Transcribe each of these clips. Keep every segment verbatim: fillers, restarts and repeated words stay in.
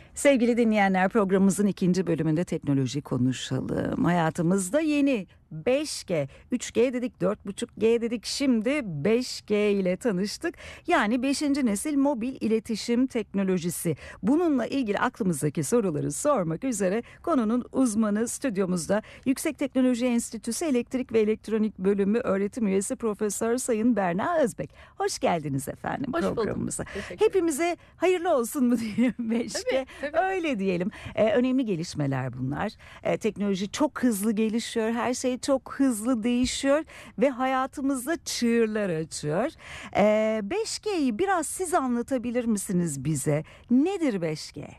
Sevgili dinleyenler, programımızın ikinci bölümünde teknoloji konuşalım. Hayatımızda yeni beş G, üç G dedik, dört buçuk G dedik, şimdi beş G ile tanıştık. Yani beşinci nesil mobil iletişim teknolojisi. Bununla ilgili aklımızdaki soruları sormak üzere konunun uzmanı stüdyomuzda Yüksek Teknoloji Enstitüsü Elektrik ve Elektronik Bölümü öğretim üyesi Profesör Sayın Berna Özbek. Hoş geldiniz efendim Hoş programımıza. Hepimize hayırlı olsun mu diyelim beş G? Tabii, tabii. Öyle diyelim. Ee, önemli gelişmeler bunlar. Ee, teknoloji çok hızlı gelişiyor. Her şey çok hızlı değişiyor ve hayatımızda çığırlar açıyor. Ee, beş G'yi biraz siz anlatabilir misiniz bize? Nedir beş G?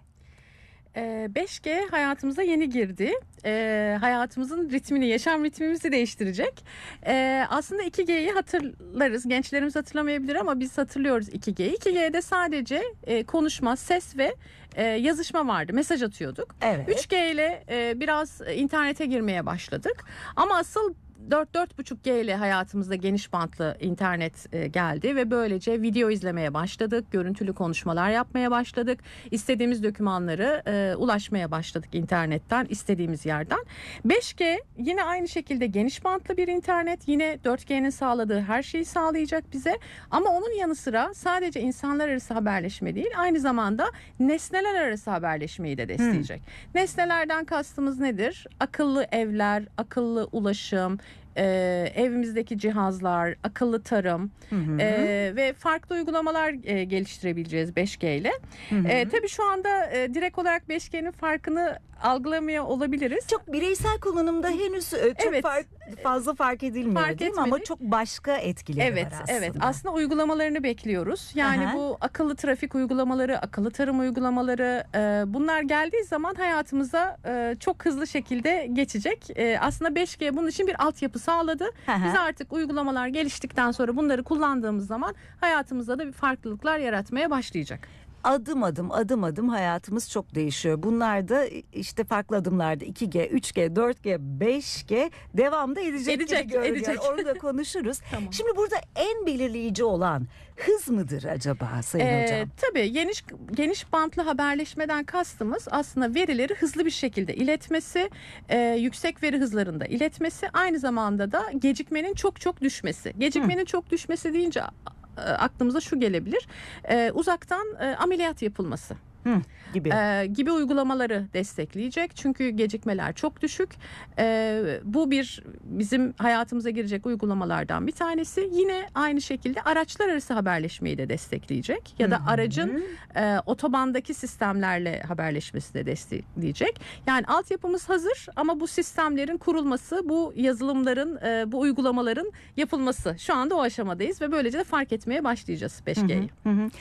beş G hayatımıza yeni girdi. Ee, hayatımızın ritmini, yaşam ritmimizi değiştirecek. Ee, aslında iki G'yi hatırlarız. Gençlerimiz hatırlamayabilir ama biz hatırlıyoruz iki G'yi. iki G'de sadece e, konuşma, ses ve e, yazışma vardı. Mesaj atıyorduk. Evet. üç G ile e, biraz internete girmeye başladık. Ama asıl dört dört buçuk G ile hayatımızda geniş bantlı internet e, geldi ve böylece video izlemeye başladık, görüntülü konuşmalar yapmaya başladık, istediğimiz dokümanları e, ulaşmaya başladık internetten, istediğimiz yerden. beş G yine aynı şekilde geniş bantlı bir internet, yine dört G'nin sağladığı her şeyi sağlayacak bize, ama onun yanı sıra sadece insanlar arası haberleşme değil, aynı zamanda nesneler arası haberleşmeyi de besleyecek. Hmm. Nesnelerden kastımız nedir? Akıllı evler, akıllı ulaşım, Ee, evimizdeki cihazlar, akıllı tarım hı hı. E, ve farklı uygulamalar e, geliştirebileceğiz beş G ile. Hı hı. E, tabii şu anda e, direkt olarak beş G'nin farkını algılamıyor olabiliriz. Çok bireysel kullanımda henüz e, çok evet. fark, fazla fark edilmiyor fark değil mi? Ama çok başka etkileri evet, var aslında. Evet, aslında uygulamalarını bekliyoruz. Yani Aha. bu akıllı trafik uygulamaları, akıllı tarım uygulamaları, e, bunlar geldiği zaman hayatımıza e, çok hızlı şekilde geçecek. E, aslında beş G bunun için bir altyapı sağladı. Aha. Biz artık uygulamalar geliştikten sonra bunları kullandığımız zaman hayatımızda da bir farklılıklar yaratmaya başlayacak. Adım adım adım adım hayatımız çok değişiyor. Bunlar da işte farklı adımlarda iki G, üç G, dört G, beş G devamda edecek, edecek gibi görünüyor. Edecek. Onu da konuşuruz. Tamam. Şimdi burada en belirleyici olan hız mıdır acaba Sayın ee, Hocam? Tabii geniş geniş bantlı haberleşmeden kastımız aslında verileri hızlı bir şekilde iletmesi, e, yüksek veri hızlarında iletmesi, aynı zamanda da gecikmenin çok çok düşmesi. Gecikmenin Hı. çok düşmesi deyince aklımıza şu gelebilir: e, uzaktan e, ameliyat yapılması. Hı, gibi. Ee, gibi uygulamaları destekleyecek. Çünkü gecikmeler çok düşük. Ee, bu bir bizim hayatımıza girecek uygulamalardan bir tanesi. Yine aynı şekilde araçlar arası haberleşmeyi de destekleyecek. Ya da Hı-hı. aracın e, otobandaki sistemlerle haberleşmesi de destekleyecek. Yani altyapımız hazır ama bu sistemlerin kurulması, bu yazılımların, e, bu uygulamaların yapılması, şu anda o aşamadayız ve böylece de fark etmeye başlayacağız beş G'yi. Hı hı.